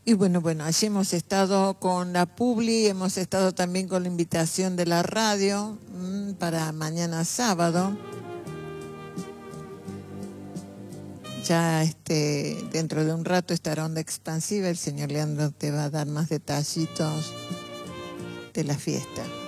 Y bueno, allí hemos estado con la publi, hemos estado también con la invitación de la radio para mañana sábado. Ya dentro de un rato estará Onda Expansiva, el señor Leandro te va a dar más detallitos de la fiesta.